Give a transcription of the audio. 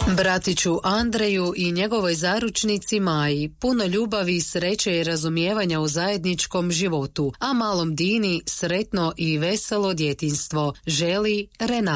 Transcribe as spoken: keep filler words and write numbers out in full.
Bratiću Andreju i njegovoj zaručnici Maji puno ljubavi, sreće i razumijevanja u zajedničkom životu, a malom Dini sretno i veselo djetinjstvo želi Renata.